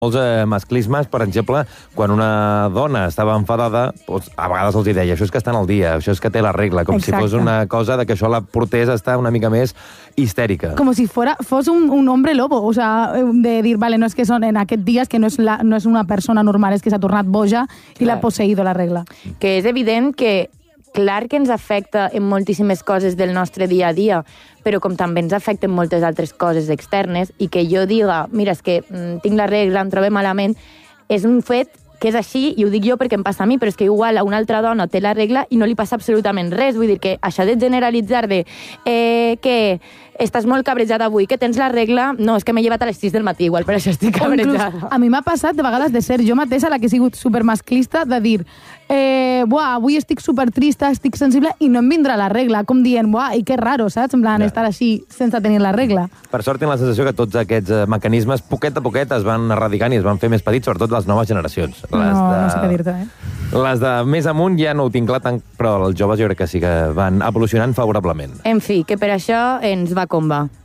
molts masclismes, per exemple, quan una dona estava enfadada, doncs, a vegades els deia, això és que està en el dia, això és que té la regla, com si fos una cosa de que això la portés a estar una mica més histèrica. Com si fos un hombre lobo, o sea, de dir, vale, no és que són en aquest dia, que no és una persona normal, és que s'ha tornat boja i l'ha posseïdo la regla. Que és evident que clar que ens afecta en moltíssimes coses del nostre dia a dia, però com també ens afecten moltes altres coses externes, i que jo diga, mira, és que tinc la regla, em trobo malament, és un fet que és així, i ho dic jo perquè em passa a mi, però és que igual a una altra dona té la regla i no li passa absolutament res. Vull dir que això de generalitzar de que estàs molt cabrejada avui, que tens la regla, no, és que m'he llevat a les 6 del matí, igual per això estic cabrejada. A mi m'ha passat de vegades de ser jo mateixa la que he sigut supermasclista, de dir, avui estic supertrista, estic sensible i no em vindrà la regla, com dient, i que raro, saps? En plan, estar així sense tenir la regla. Per sort, tinc la sensació que tots aquests mecanismes, poquet a poquet, es van erradicant i es van fer més petits, sobretot les noves generacions. No sé què dir-te, Les de més amunt ja no ho tinc clar tant, però els joves jo crec que sí que van evolucionant favorablement. En fi, que per això ens va com va.